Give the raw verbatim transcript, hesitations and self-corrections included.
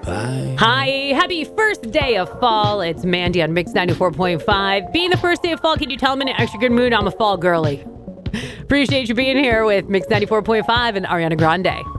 Bye. Hi, happy first day of fall. It's Mandy on Mix ninety-four point five. Being the first day of fall, can you tell I'm in an extra good mood? I'm a fall girly. Appreciate you being here with Mix ninety-four point five and Ariana Grande.